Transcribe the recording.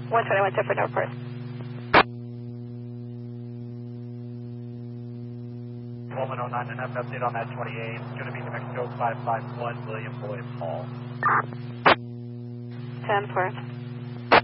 121 Separate Northport. 1109 and F update on that 28. It's going to be New Mexico 551 William Boyd Hall. 10-4.